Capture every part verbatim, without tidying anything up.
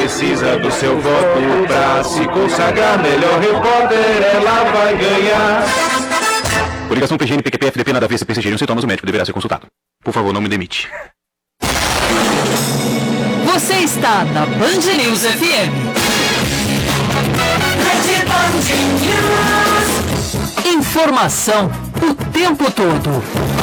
precisa do seu voto pra se consagrar melhor repórter, ela vai ganhar. Coligação P G N, P Q P, F D P, nada a ver, se persistirem os sintomas, o médico deverá ser consultado. Por favor, não me demite. Você está na Band News F M. Rede Band News. Informação o tempo todo.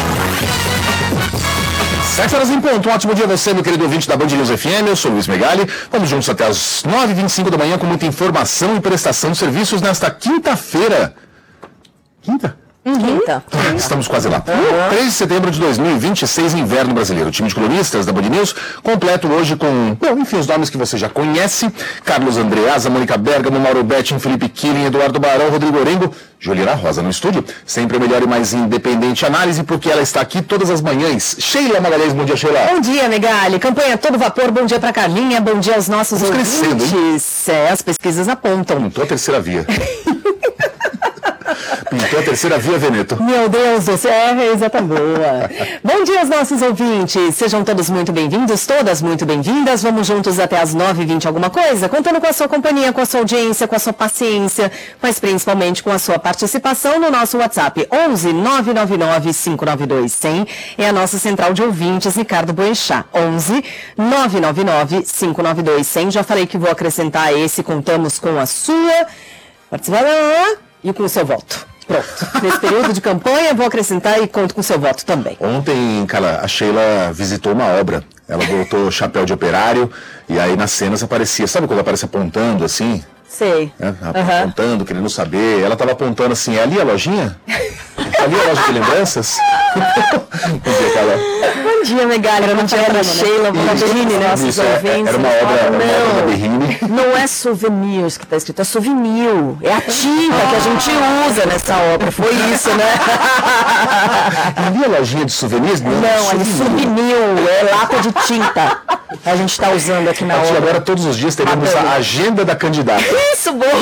Sete horas em ponto, um ótimo dia a você, meu querido ouvinte da Band News F M, eu sou o Luiz Megali, vamos juntos até as nove e vinte e cinco da manhã com muita informação e prestação de serviços nesta quinta-feira. Quinta? Quinta. Ah, estamos quase lá. Uhum. três de setembro de dois mil e vinte e seis, inverno brasileiro. O time de colunistas da Band News, completo hoje com, bom, enfim, os nomes que você já conhece. Carlos Andreasa, Mônica Bergamo, Mauro Betting, Felipe Killing, Eduardo Barão, Rodrigo Orengo, Juliana Rosa no estúdio. Sempre a melhor e mais independente análise, porque ela está aqui todas as manhãs. Sheila Magalhães, bom dia, Sheila. Bom dia, Megali. Campanha todo vapor, bom dia pra Carlinha, bom dia aos nossos Estamos ouvintes. Crescendo, é, as pesquisas apontam. Pintou a terceira via. Pintou a terceira via, Veneto. Meu Deus do céu, é exatamente boa. Bom dia aos nossos ouvintes. Sejam todos muito bem-vindos, todas muito bem-vindas. Vamos juntos até as nove e vinte alguma coisa, contando com a sua companhia, com a sua audiência, com a sua paciência, mas principalmente com a sua participação no nosso WhatsApp. onze nove nove nove cinco nove dois zero zero é a nossa central de ouvintes, Ricardo Boechat. onze nove nove nove cinco nove dois zero zero. Já falei que vou acrescentar esse, contamos com a sua participação e com o seu voto. Pronto. Nesse período de campanha, vou acrescentar e conto com o seu voto também. Ontem, cara, a Sheila visitou uma obra. Ela botou chapéu de operário e aí nas cenas aparecia, sabe quando aparece apontando assim? Sei. É, apontando, uhum. Querendo saber. Ela estava apontando assim, é ali a lojinha? Ali a loja de lembranças? Bom dia, Carla. Bom dia, Megali. Bom dia pra Sheila, pra Berrine, né? Nossos ouvintes. Era uma obra, uma obra da Berrine. Não é souvenirs que está escrito, é souvenir. É a tinta que a gente usa nessa obra. Foi isso, né? Ali a lojinha de souvenirs? Não, não é souvenir. É lata de tinta. A gente está usando aqui na obra. Agora, todos os dias, teremos a agenda da candidata. Isso, boa!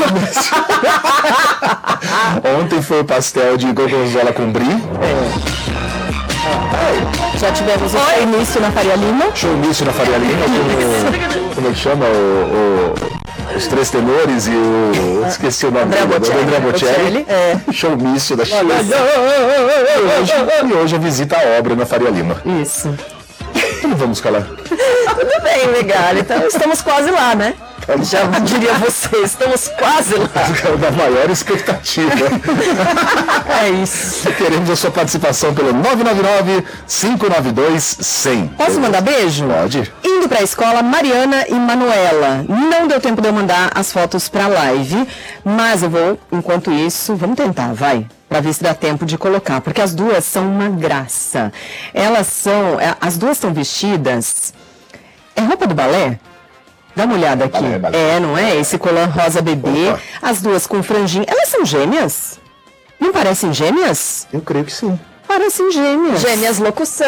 Ontem foi o pastel de gorgonzola com brie. É. É. Já tivemos o showmício na Faria Lima. Showmício na Faria Lima. Como, como é que chama? O, o, os três tenores e o... Esqueci o nome André dele. Bocelli. André Bocelli. É. Showmício da Chile. E hoje, e hoje a visita à obra na Faria Lima. Isso. Como vamos, Carla? Tudo bem, legal. Então estamos quase lá, né? Já diria você, estamos quase lá. Da maior expectativa. É isso. Queremos a sua participação pelo nove nove nove cinco nove dois zero zero. Posso mandar beijo? Pode. Indo pra escola, Mariana e Manuela. Não deu tempo de eu mandar as fotos pra live, mas eu vou, enquanto isso, vamos tentar, vai. Pra ver se dá tempo de colocar, porque as duas são uma graça. Elas são, as duas estão vestidas, é roupa do balé? Dá uma olhada aqui. Balé, balé. É, não é? Esse colã rosa bebê, opa. As duas com franjinha. Elas são gêmeas? Não parecem gêmeas? Eu creio que sim. Parecem gêmeas. Gêmeas locução.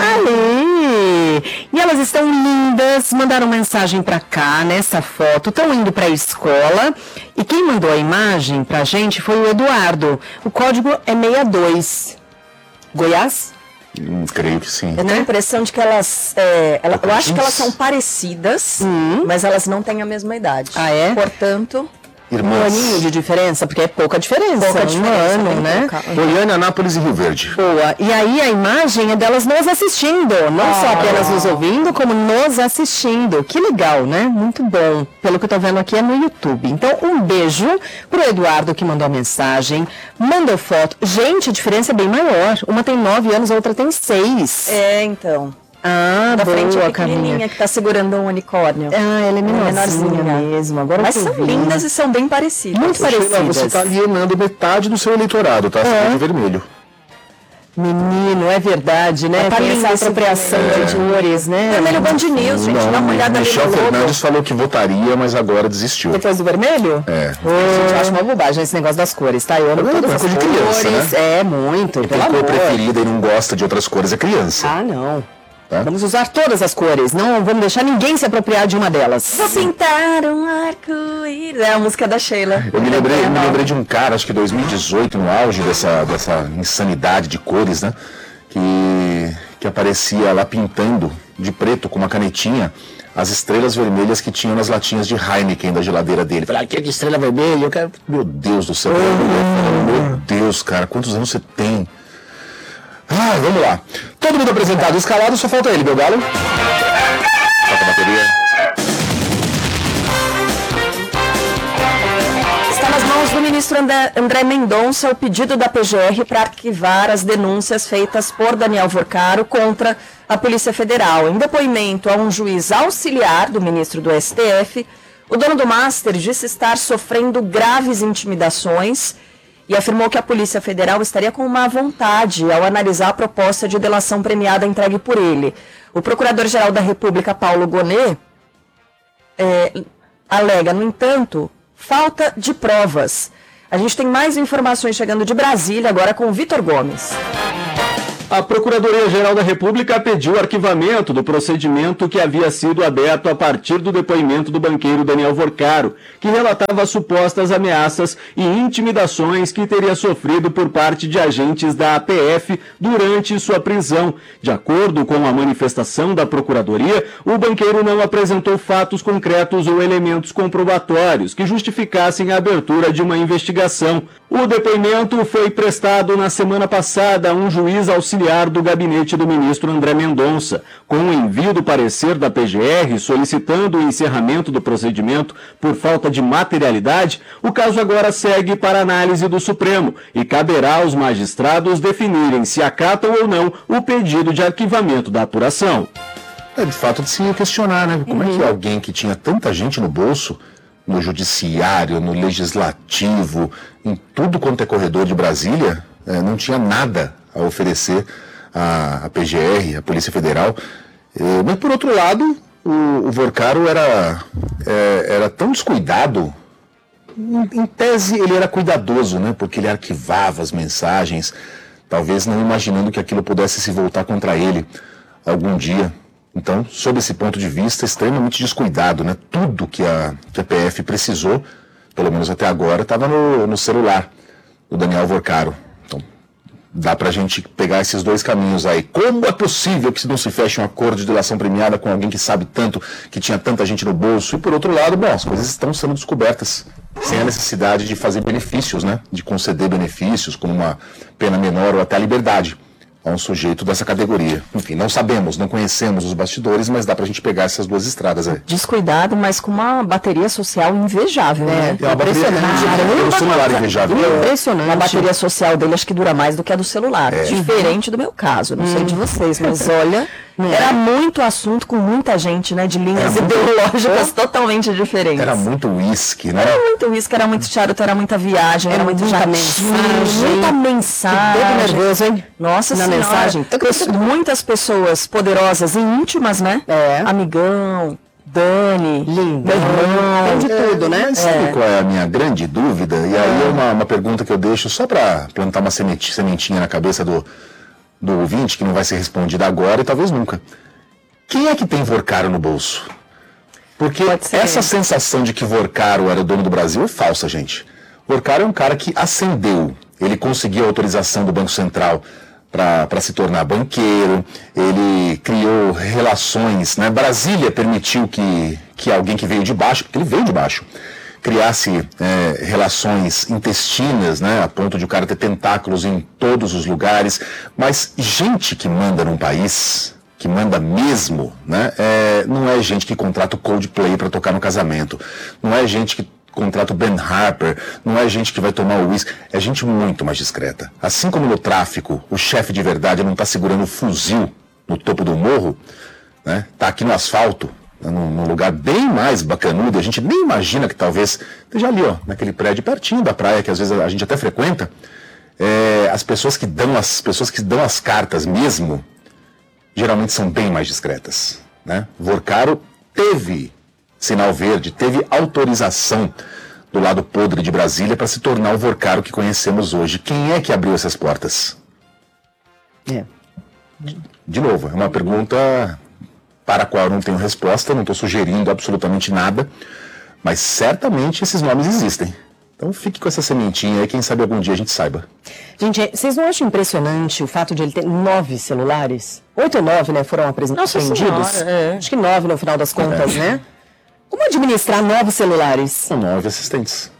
Ali. E elas estão lindas, mandaram mensagem pra cá nessa foto, estão indo pra escola. E quem mandou a imagem pra gente foi o Eduardo. O código é sessenta e dois. Goiás? Hum, creio que sim. Eu tenho a impressão de que elas, é, ela, eu acho que elas são parecidas, hum. mas elas não têm a mesma idade. Ah, é? Portanto... Irmãs. Um aninho de diferença, porque é pouca diferença. Pouca um diferença, ano, né? Goiânia, Anápolis e Rio Verde. Boa. E aí a imagem é delas nos assistindo. Não ah. só apenas nos ouvindo, como nos assistindo. Que legal, né? Muito bom. Pelo que eu tô vendo aqui é no YouTube. Então, um beijo pro Eduardo que mandou a mensagem. Mandou foto. Gente, a diferença é bem maior. Uma tem nove anos, a outra tem seis. É, então. Ah, da boa, frente a Caminha. pequenininha que tá segurando um unicórnio. Ah, ela é menorzinha, menorzinha mesmo. Agora mas são vi. lindas e são bem parecidas. Muito Poxa, parecidas. Você está alienando metade do seu eleitorado, tá? Você é. vermelho. Menino, é verdade, né? Tá Tem essa apropriação é. de cores, né? Vermelho Band News, gente. Não, dá uma olhada ali no Michel logo. Fernandes falou que votaria, mas agora desistiu. Depois do vermelho? É. Oh, gente, eu acho uma bobagem esse negócio das cores, tá? Eu amo é, todas é as coisa cores. de criança, né? É, muito. Quem tem cor preferida e não gosta de outras cores é criança. Ah, não. Tá? Vamos usar todas as cores, não vamos deixar ninguém se apropriar de uma delas. Vou pintar um arco-íris. É a música da Sheila. Eu me lembrei, eu me lembrei de um cara, acho que dois mil e dezoito, no auge dessa, dessa insanidade de cores, né? Que, que aparecia lá pintando de preto com uma canetinha as estrelas vermelhas que tinham nas latinhas de Heineken da geladeira dele. Falei, ah, que é de estrela vermelha, eu quero... Meu Deus do céu, meu Deus, cara, quantos anos você tem? Ah, vamos lá. Todo mundo apresentado e escalado, só falta ele, meu galo. Falta a bateria. Está nas mãos do ministro André, André Mendonça o pedido da P G R para arquivar as denúncias feitas por Daniel Vorcaro contra a Polícia Federal. Em depoimento a um juiz auxiliar do ministro do S T F, o dono do Master disse estar sofrendo graves intimidações e afirmou que a Polícia Federal estaria com má vontade ao analisar a proposta de delação premiada entregue por ele. O Procurador-Geral da República, Paulo Gonet, é, alega, no entanto, falta de provas. A gente tem mais informações chegando de Brasília, agora com o Vitor Gomes. A Procuradoria-Geral da República pediu arquivamento do procedimento que havia sido aberto a partir do depoimento do banqueiro Daniel Vorcaro, que relatava supostas ameaças e intimidações que teria sofrido por parte de agentes da A P F durante sua prisão. De acordo com a manifestação da Procuradoria, o banqueiro não apresentou fatos concretos ou elementos comprobatórios que justificassem a abertura de uma investigação. O depoimento foi prestado na semana passada a um juiz auxiliar do gabinete do ministro André Mendonça. Com o envio do parecer da P G R solicitando o encerramento do procedimento por falta de materialidade, o caso agora segue para análise do Supremo e caberá aos magistrados definirem se acatam ou não o pedido de arquivamento da apuração. É de fato de se questionar, né? Como uhum. é que alguém que tinha tanta gente no bolso, no judiciário, no legislativo, em tudo quanto é corredor de Brasília, é, não tinha nada a oferecer à, à P G R, à Polícia Federal. É, mas, por outro lado, o, o Vorcaro era, é, era tão descuidado. Em, em tese, ele era cuidadoso, né? Porque ele arquivava as mensagens, talvez não imaginando que aquilo pudesse se voltar contra ele algum dia. Então, sob esse ponto de vista, extremamente descuidado, né? Tudo que a, que a P F precisou, pelo menos até agora, estava no, no celular do Daniel Vorcaro. Então, dá pra gente pegar esses dois caminhos aí. Como é possível que não se feche um acordo de delação premiada com alguém que sabe tanto, que tinha tanta gente no bolso? E por outro lado, bom, as coisas estão sendo descobertas, sem a necessidade de fazer benefícios, né? De conceder benefícios, como uma pena menor ou até a liberdade a um sujeito dessa categoria. Enfim, não sabemos, não conhecemos os bastidores, mas dá pra gente pegar essas duas estradas aí. Descuidado, mas com uma bateria social invejável, é, né? É uma bateria do celular invejável. Impressionante. A bateria social dele acho que dura mais do que a do celular. É. Diferente do meu caso, não hum. sei de vocês, mas olha, é. era muito assunto com muita gente, né? De linhas era ideológicas muito... totalmente diferentes. Era muito uísque, né? Era muito uísque, era muito charuto, era muita viagem, era, era muito muita mensagem. Muita mensagem. Dedo nervoso, hein? Nossa Na senhora. mensagem. Muitas pessoas poderosas e íntimas, né? É. Amigão, Dani, lindo, meu irmão, tem de é, tudo, né? Mas sabe é. qual é a minha grande dúvida? E aí é uma, uma pergunta que eu deixo só para plantar uma sementinha, sementinha na cabeça do, do ouvinte, que não vai ser respondida agora e talvez nunca. Quem é que tem Vorcaro no bolso? Porque essa sensação de que Vorcaro era o dono do Brasil é falsa, gente. Vorcaro é um cara que ascendeu, ele conseguiu a autorização do Banco Central para se tornar banqueiro, ele criou relações, né? Brasília permitiu que, que alguém que veio de baixo, porque ele veio de baixo, criasse é, relações intestinas, né? A ponto de o cara ter tentáculos em todos os lugares, mas gente que manda num país, que manda mesmo, né? É, não é gente que contrata o Coldplay para tocar no casamento, não é gente que contrata o Ben Harper, não é gente que vai tomar o uísque, é gente muito mais discreta. Assim como no tráfico, o chefe de verdade não está segurando um fuzil no topo do morro, né? Tá aqui no asfalto, né? num, num lugar bem mais bacanudo, a gente nem imagina que talvez esteja ali, ó, naquele prédio pertinho da praia, que às vezes a gente até frequenta. É, as pessoas que dão as pessoas que dão as cartas mesmo, geralmente são bem mais discretas, né? Vorcaro teve sinal verde, teve autorização do lado podre de Brasília para se tornar o Vorcaro que conhecemos hoje. Quem é que abriu essas portas? É. De novo, é uma pergunta para a qual eu não tenho resposta, não estou sugerindo absolutamente nada, mas certamente esses nomes existem. Então fique com essa sementinha aí, quem sabe algum dia a gente saiba. Gente, vocês não acham impressionante o fato de ele ter nove celulares? Oito ou nove, né, foram apreendidos? é. Acho que nove no final das contas, é. né? Como administrar nove celulares? São nove assistentes.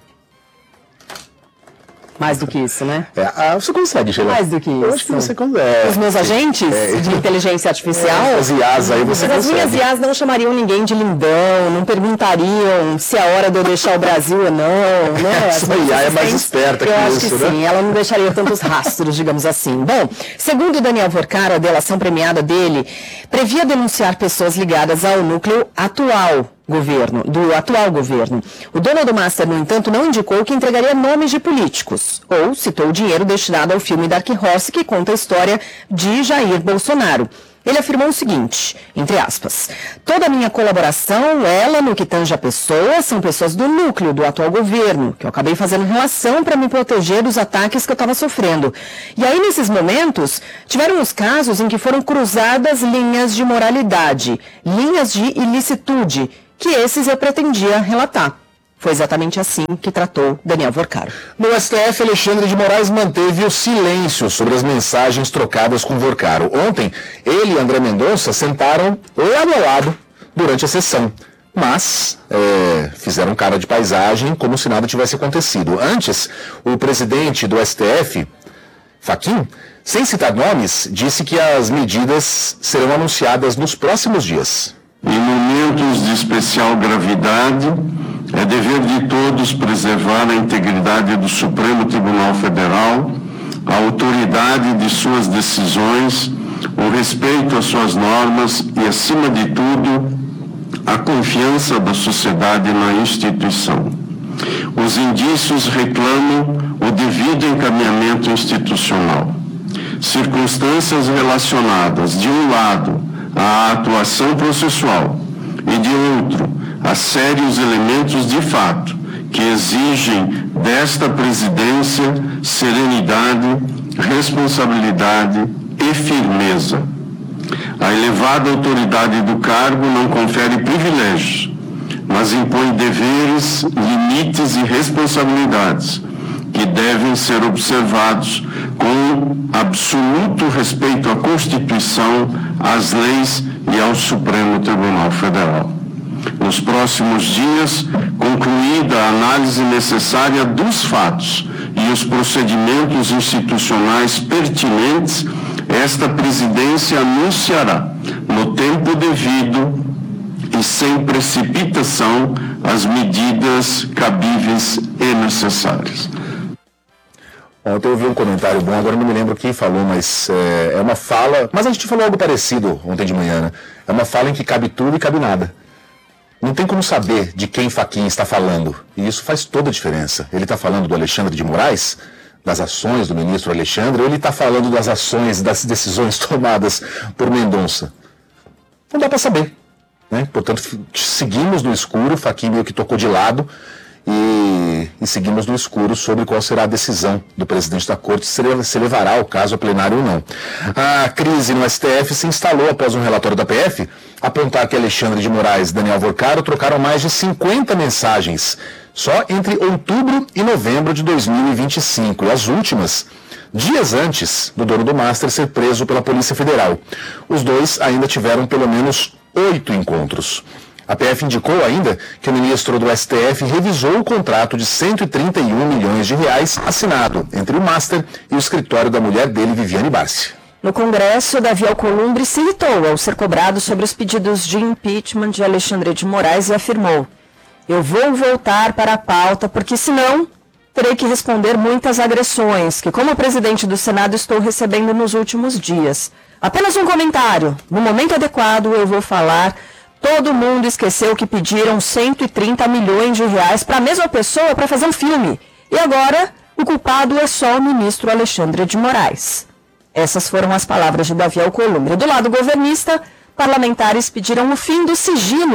Mais do que isso, né? É, ah, você consegue, Sheila. Mais do que isso. Eu acho que você consegue. Os meus agentes É. de inteligência artificial... É, as I As aí você Mas as consegue. minhas I As não chamariam ninguém de lindão, não perguntariam se é hora de eu deixar o Brasil ou não, né? As Sua I A minhas é mais assistentes, esperta que eu acho isso, que né? sim, ela não deixaria tantos rastros, digamos assim. Bom, segundo Daniel Vorcaro, a delação premiada dele previa denunciar pessoas ligadas ao núcleo atual governo, do atual governo. O dono do Master, no entanto, não indicou que entregaria nomes de políticos, ou citou o dinheiro destinado ao filme Dark Horse, que conta a história de Jair Bolsonaro. Ele afirmou o seguinte, entre aspas, toda a minha colaboração, ela, no que tange a pessoa, são pessoas do núcleo do atual governo, que eu acabei fazendo relação para me proteger dos ataques que eu estava sofrendo. E aí, nesses momentos, tiveram os casos em que foram cruzadas linhas de moralidade, linhas de ilicitude, que esses eu pretendia relatar. Foi exatamente assim que tratou Daniel Vorcaro. No S T F, Alexandre de Moraes manteve o silêncio sobre as mensagens trocadas com Vorcaro. Ontem, ele e André Mendonça sentaram lado a lado durante a sessão, mas é, fizeram cara de paisagem como se nada tivesse acontecido. Antes, o presidente do S T F, Fachin, sem citar nomes, disse que as medidas serão anunciadas nos próximos dias. Em momentos de especial gravidade, é dever de todos preservar a integridade do Supremo Tribunal Federal, a autoridade de suas decisões, o respeito às suas normas e, acima de tudo, a confiança da sociedade na instituição. Os indícios reclamam o devido encaminhamento institucional. Circunstâncias relacionadas, de um lado, à atuação processual e, de outro, a sérios elementos de fato que exigem desta presidência serenidade, responsabilidade e firmeza. A elevada autoridade do cargo não confere privilégios, mas impõe deveres, limites e responsabilidades que devem ser observados com absoluto respeito à Constituição, às leis e ao Supremo Tribunal Federal. Nos próximos dias, concluída a análise necessária dos fatos e os procedimentos institucionais pertinentes, esta presidência anunciará, no tempo devido e sem precipitação, as medidas cabíveis e necessárias. Ontem eu vi um comentário bom, agora não me lembro quem falou, mas é, é uma fala... Mas a gente falou algo parecido ontem de manhã, né? É uma fala em que cabe tudo e cabe nada. Não tem como saber de quem Fachin está falando. E isso faz toda a diferença. Ele está falando do Alexandre de Moraes, das ações do ministro Alexandre, ou ele está falando das ações, das decisões tomadas por Mendonça? Não dá para saber, né? Portanto, seguimos no escuro, Fachin meio que tocou de lado, e, e seguimos no escuro sobre qual será a decisão do presidente da corte, se, se levará o caso a plenário ou não. A crise no S T F se instalou após um relatório da P F apontar que Alexandre de Moraes e Daniel Vorcaro trocaram mais de cinquenta mensagens só entre outubro e novembro de dois mil e vinte e cinco, e as últimas dias antes do dono do Master ser preso pela Polícia Federal. Os dois ainda tiveram pelo menos oito encontros. A P F indicou ainda que o ministro do S T F revisou o contrato de cento e trinta e um milhões de reais assinado entre o Master e o escritório da mulher dele, Viviane Barsi. No Congresso, Davi Alcolumbre se irritou ao ser cobrado sobre os pedidos de impeachment de Alexandre de Moraes e afirmou: eu vou voltar para a pauta porque senão terei que responder muitas agressões que, como presidente do Senado, estou recebendo nos últimos dias. Apenas um comentário. No momento adequado eu vou falar. Todo mundo esqueceu que pediram cento e trinta milhões de reais para a mesma pessoa para fazer um filme. E agora, o culpado é só o ministro Alexandre de Moraes. Essas foram as palavras de Davi Alcolumbre. Do lado governista, parlamentares pediram o fim do sigilo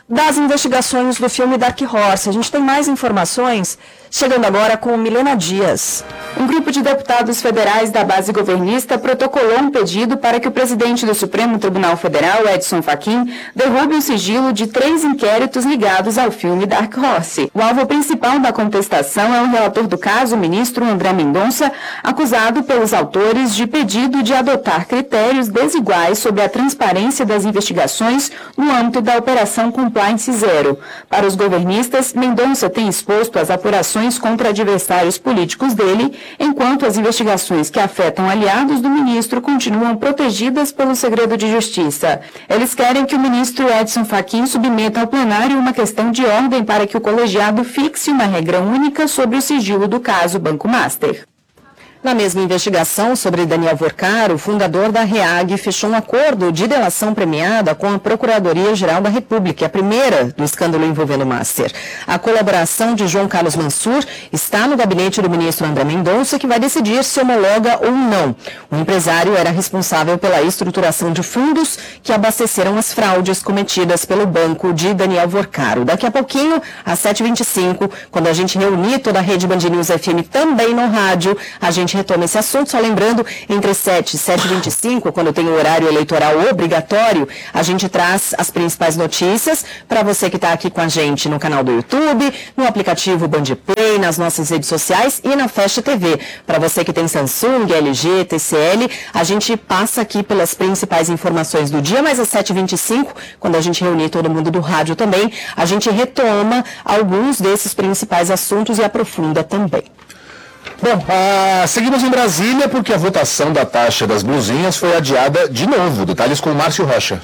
das investigações do filme Dark Horse. A gente tem mais informações chegando agora com Milena Dias. Um grupo de deputados federais da base governista protocolou um pedido para que o presidente do Supremo Tribunal Federal, Edson Fachin, derrube o sigilo de três inquéritos ligados ao filme Dark Horse. O alvo principal da contestação é o relator do caso, o ministro André Mendonça, acusado pelos autores de pedido de adotar critérios desiguais sobre a transparência das investigações no âmbito da Operação Compliance Zero. Para os governistas, Mendonça tem exposto as apurações contra adversários políticos dele, enquanto as investigações que afetam aliados do ministro continuam protegidas pelo segredo de justiça. Eles querem que o ministro Edson Fachin submeta ao plenário uma questão de ordem para que o colegiado fixe uma regra única sobre o sigilo do caso Banco Master. Na mesma investigação sobre Daniel Vorcar, o fundador da REAG fechou um acordo de delação premiada com a Procuradoria-Geral da República, a primeira do escândalo envolvendo o Master. A colaboração de João Carlos Mansur está no gabinete do ministro André Mendonça, que vai decidir se homologa ou não. O empresário era responsável pela estruturação de fundos que abasteceram as fraudes cometidas pelo banco de Daniel Vorcar. Daqui a pouquinho, às sete e vinte e cinco, quando a gente reunir toda a rede Band News F M também no rádio, a gente retoma esse assunto, só lembrando, entre sete e sete e vinte e cinco, quando tem o horário eleitoral obrigatório, a gente traz as principais notícias para você que está aqui com a gente no canal do YouTube, no aplicativo Band Play, nas nossas redes sociais e na Fast T V. Para você que tem Samsung, L G, T C L, a gente passa aqui pelas principais informações do dia, mas às sete e vinte e cinco, quando a gente reunir todo mundo do rádio também, a gente retoma alguns desses principais assuntos e aprofunda também. Bom, ah, seguimos em Brasília porque a votação da taxa das blusinhas foi adiada de novo. Detalhes com o Márcio Rocha.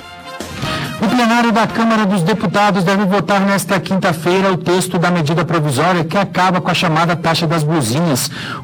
O plenário da Câmara dos Deputados deve votar nesta quinta-feira o texto da medida provisória que acaba com a chamada taxa das blusinhas.